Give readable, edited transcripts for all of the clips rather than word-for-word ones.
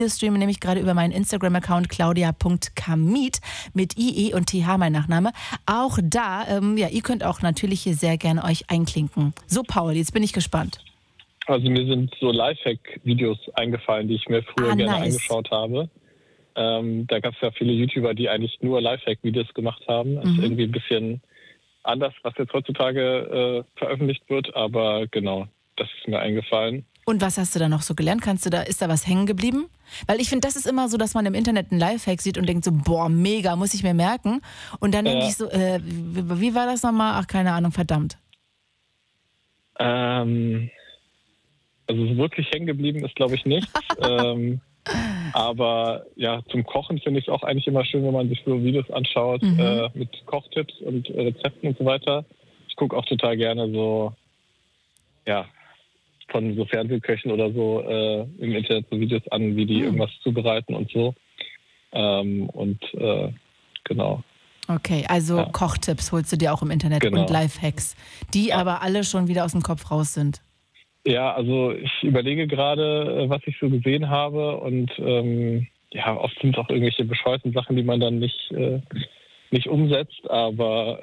Wir streamen nämlich gerade über meinen Instagram-Account claudia.kamit mit IE und TH, mein Nachname. Auch da, ihr könnt auch natürlich hier sehr gerne euch einklinken. So, Paul, jetzt bin ich gespannt. Also mir sind so Lifehack-Videos eingefallen, die ich mir früher gerne angeschaut habe. Da gab es ja viele YouTuber, die eigentlich nur Lifehack-Videos gemacht haben. Das ist irgendwie ein bisschen anders, was jetzt heutzutage veröffentlicht wird, aber genau, das ist mir eingefallen. Und was hast du da noch so gelernt? Ist da was hängen geblieben? Weil ich finde, das ist immer so, dass man im Internet einen Lifehack sieht und denkt so, boah, mega, muss ich mir merken. Und dann denke ich so, wie war das nochmal? Ach, keine Ahnung, verdammt. Also so wirklich hängen geblieben ist, glaube ich, nichts. Aber ja, zum Kochen finde ich es auch eigentlich immer schön, wenn man sich so Videos anschaut mit Kochtipps und Rezepten und so weiter. Ich gucke auch total gerne so, ja, von so Fernsehköchen oder so im Internet so Videos an, wie die irgendwas zubereiten und so. Genau. Okay, also Kochtipps holst du dir auch im Internet und Lifehacks, die aber alle schon wieder aus dem Kopf raus sind. Ja, also ich überlege gerade, was ich so gesehen habe und oft sind es auch irgendwelche bescheuerten Sachen, die man dann nicht umsetzt, aber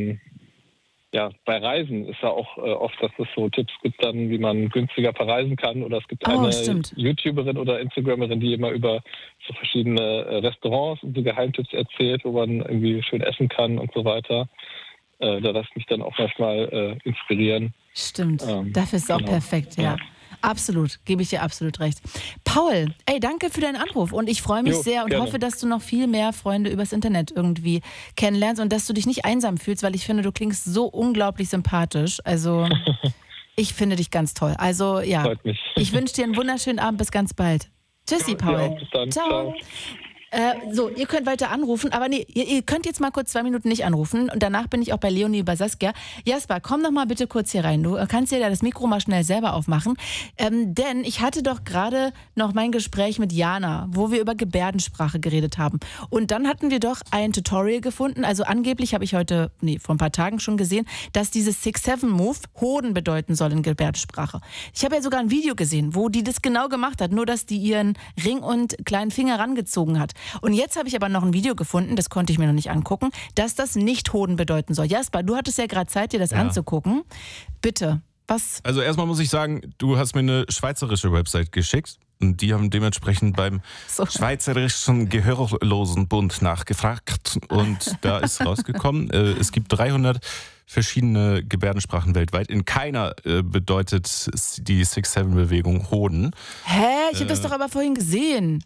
bei Reisen ist ja auch oft, dass es so Tipps gibt dann, wie man günstiger verreisen kann, oder es gibt eine YouTuberin oder Instagramerin, die immer über so verschiedene Restaurants und so Geheimtipps erzählt, wo man irgendwie schön essen kann und so weiter. Da lasse ich mich dann auch manchmal inspirieren. Stimmt, dafür ist es auch perfekt, ja. Absolut, gebe ich dir absolut recht. Paul, danke für deinen Anruf und ich freue mich sehr und hoffe, dass du noch viel mehr Freunde übers Internet irgendwie kennenlernst und dass du dich nicht einsam fühlst, weil ich finde, du klingst so unglaublich sympathisch. Also ich finde dich ganz toll. Also ja, freut mich. Ich wünsche dir einen wunderschönen Abend, bis ganz bald. Tschüssi, Paul. Bis dann. Ciao. So, ihr könnt weiter anrufen, aber nee, ihr könnt jetzt mal kurz 2 Minuten nicht anrufen und danach bin ich auch bei Leonie bei Saskia. Jasper, komm doch mal bitte kurz hier rein. Du kannst dir da das Mikro mal schnell selber aufmachen, denn ich hatte doch gerade noch mein Gespräch mit Jana, wo wir über Gebärdensprache geredet haben und dann hatten wir doch ein Tutorial gefunden, also angeblich habe ich vor ein paar Tagen schon gesehen, dass dieses 6-7-Move Hoden bedeuten soll in Gebärdensprache. Ich habe ja sogar ein Video gesehen, wo die das genau gemacht hat, nur dass die ihren Ring und kleinen Finger rangezogen hat. Und jetzt habe ich aber noch ein Video gefunden, das konnte ich mir noch nicht angucken, dass das nicht Hoden bedeuten soll. Jasper, du hattest ja gerade Zeit, dir das anzugucken. Bitte, was? Also erstmal muss ich sagen, du hast mir eine schweizerische Website geschickt und die haben dementsprechend beim Schweizerischen Gehörlosenbund nachgefragt und da ist rausgekommen, es gibt 300 verschiedene Gebärdensprachen weltweit. In keiner bedeutet die 6-7-Bewegung Hoden. Hä? Ich habe das doch aber vorhin gesehen.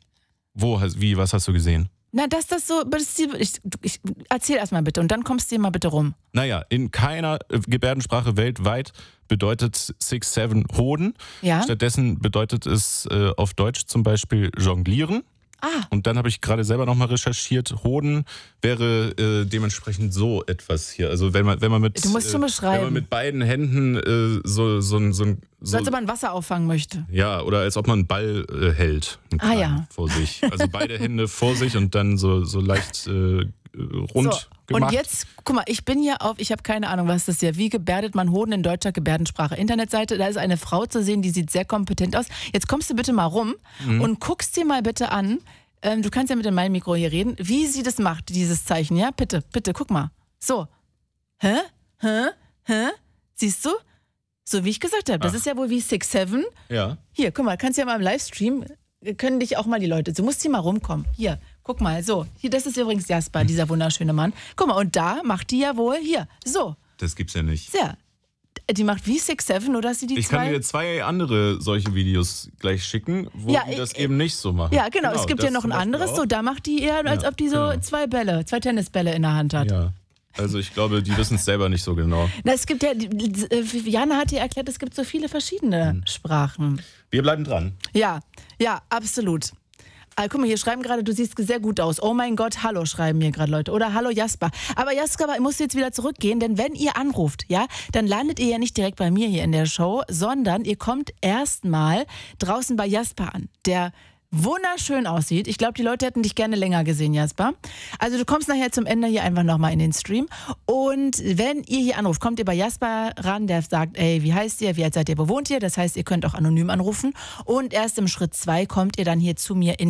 Was hast du gesehen? Na, dass das so, ich erzähl erstmal bitte und dann kommst du dir mal bitte rum. Naja, in keiner Gebärdensprache weltweit bedeutet 6-7 Hoden. Ja? Stattdessen bedeutet es auf Deutsch zum Beispiel jonglieren. Und dann habe ich gerade selber nochmal recherchiert, Hoden wäre dementsprechend so etwas hier. Also wenn man mit, du musst schon beschreiben. Wenn man mit beiden Händen so als ob man Wasser auffangen möchte. Ja, oder als ob man einen Ball hält vor sich. Also beide Hände vor sich und dann so leicht rund gemacht. Und jetzt, guck mal, ich habe keine Ahnung, was das hier, wie gebärdet man Hoden in deutscher Gebärdensprache? Internetseite, da ist eine Frau zu sehen, die sieht sehr kompetent aus. Jetzt kommst du bitte mal rum und guckst dir mal bitte an, du kannst ja mit in meinem Mikro hier reden, wie sie das macht, dieses Zeichen, ja? Bitte, guck mal. So. Hä? Siehst du? So wie ich gesagt habe, das ist ja wohl wie 6-7. Ja. Hier, guck mal, kannst ja mal im Livestream, können dich auch mal die Leute, du musst hier mal rumkommen. Hier, guck mal, so. Hier, das ist übrigens Jasper, dieser wunderschöne Mann. Guck mal, und da macht die ja wohl, hier, so. Das gibt's ja nicht. Ja. Die macht wie 6-7 oder sie die Ich kann dir 2 andere solche Videos gleich schicken, wo die das eben nicht so machen. Ja, genau. Es gibt ja noch ein anderes, so, da macht die eher, als ob die so 2 Tennisbälle in der Hand hat. Ja. Also ich glaube, die wissen es selber nicht so genau. Na, es gibt ja, Jana hat dir erklärt, es gibt so viele verschiedene Sprachen. Wir bleiben dran. Ja, absolut. Guck mal, hier schreiben gerade, du siehst sehr gut aus. Oh mein Gott, hallo, schreiben mir gerade Leute. Oder hallo Jasper. Aber Jasper, ich muss jetzt wieder zurückgehen, denn wenn ihr anruft, ja, dann landet ihr ja nicht direkt bei mir hier in der Show, sondern ihr kommt erstmal draußen bei Jasper an, der wunderschön aussieht. Ich glaube, die Leute hätten dich gerne länger gesehen, Jasper. Also du kommst nachher zum Ende hier einfach nochmal in den Stream. Und wenn ihr hier anruft, kommt ihr bei Jasper ran, der sagt, ey, wie heißt ihr, wie alt seid ihr, wo wohnt ihr? Das heißt, ihr könnt auch anonym anrufen. Und erst im Schritt 2 kommt ihr dann hier zu mir in